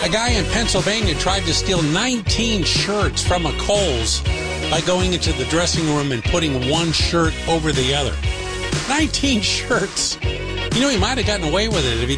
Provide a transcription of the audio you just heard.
A guy in Pennsylvania tried to steal 19 shirts from a Kohl's by going into the dressing room and putting one shirt over the other. 19 shirts. You know, he might have gotten away with it if he